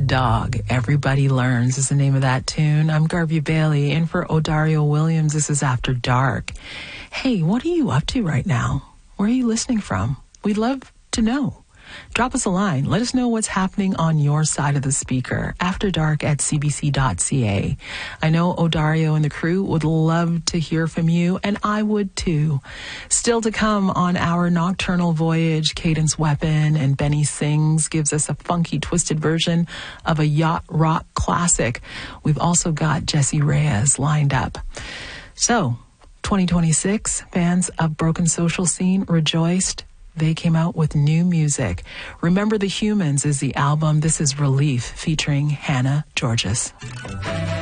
Dog. Everybody Learns is the name of that tune. I'm Garvey Bailey, in for Odario Williams. This is After Dark. Hey, what are you up to right now? Where are you listening from? We'd love to know. Drop us a line. Let us know what's happening on your side of the speaker. afterdark@cbc.ca. I know Odario and the crew would love to hear from you, and I would too. Still to come on our nocturnal voyage, Cadence Weapon and Benny Sings gives us a funky, twisted version of a yacht rock classic. We've also got Jesse Reyes lined up. So, 2026, fans of Broken Social Scene rejoiced. They came out with new music. Remember the Humans is the album. This is Relief featuring Hannah Georges.